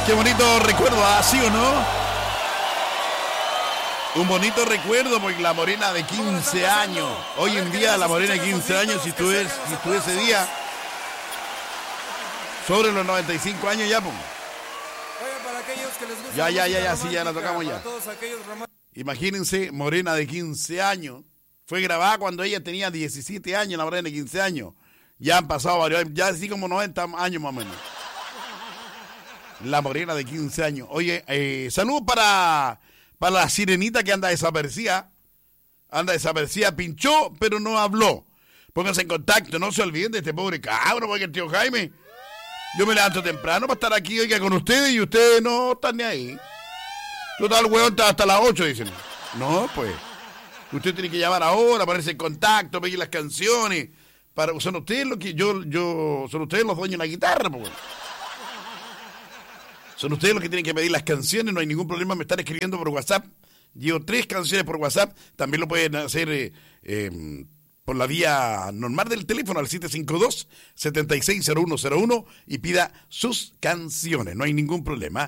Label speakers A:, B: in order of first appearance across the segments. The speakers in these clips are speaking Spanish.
A: Qué bonito recuerdo, ¿sí o no? Un bonito recuerdo porque la morena de 15 años. Hoy en día la morena de 15 años, si tú ese día sobre los 95 años ya, pues. Ya, sí, ya la tocamos ya. Imagínense, morena de 15 años. Fue grabada cuando ella tenía 17 años, la morena de 15 años. Ya han pasado varios años, ya así como 90 años más o menos. La morena de 15 años. Oye, saludos para la sirenita que anda desaparecida. Pinchó, pero no habló. Pónganse en contacto, no se olviden de este pobre cabro, porque el tío Jaime. Yo me levanto temprano para estar aquí, oiga, con ustedes, y ustedes no están ni ahí. Total, huevón, está hasta las 8, dicen. No, pues. Usted tiene que llamar ahora, ponerse en contacto, pedir las canciones. Son ustedes los que son ustedes los dueños de la guitarra, pues. Son ustedes los que tienen que pedir las canciones, no hay ningún problema, me están escribiendo por WhatsApp. Llevo 3 canciones por WhatsApp, también lo pueden hacer por la vía normal del teléfono al 752-760101 y pida sus canciones, no hay ningún problema.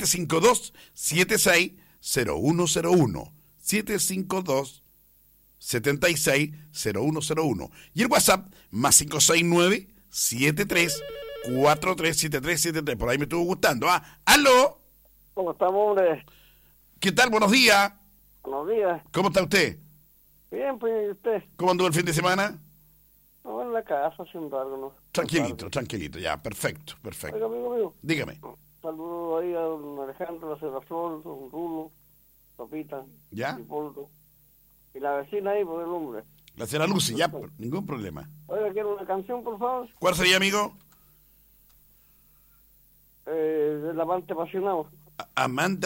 A: 752-760101, 752-760101. Y el WhatsApp, más 569-73437373. Por ahí me estuvo gustando. ¡Aló!
B: ¿Cómo estamos, hombre?
A: ¿Qué tal? Buenos días.
B: Buenos días.
A: ¿Cómo está usted?
B: Bien, pues, ¿y usted?
A: ¿Cómo anduvo el fin de semana?
B: No, en la casa haciendo algo, ¿no?
A: Tranquilito, ya, perfecto.
B: Oiga, amigo.
A: Dígame.
B: Saludos ahí a don Alejandro, a Cerraflor, don Rulo, Papita.
A: ¿Ya?
B: Y la vecina ahí, por el hombre.
A: La señora Lucy, ya, ningún problema.
B: Oiga, ¿quiere una canción, por favor?
A: ¿Cuál sería, amigo?
B: Del amante apasionado.
A: Amante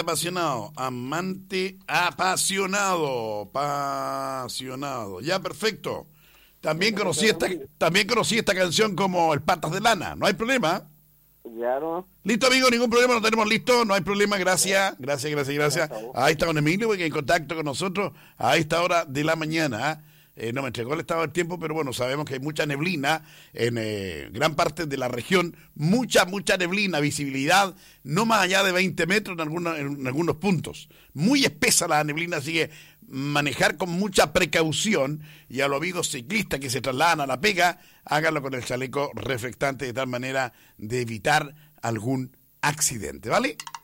A: apasionado. Ya, perfecto. También conocí esta canción como El Patas de Lana. No hay problema.
B: Ya, ¿no?
A: Listo, amigo, ningún problema, lo tenemos listo. No hay problema, gracias. Ahí está don Emilio, que en contacto con nosotros a esta hora de la mañana. No me entregó el estado del tiempo, pero bueno, sabemos que hay mucha neblina en gran parte de la región, mucha neblina, visibilidad no más allá de 20 metros en algunos puntos. Muy espesa la neblina, así que manejar con mucha precaución, y a los amigos ciclistas que se trasladan a la pega, háganlo con el chaleco reflectante de tal manera de evitar algún accidente, ¿vale?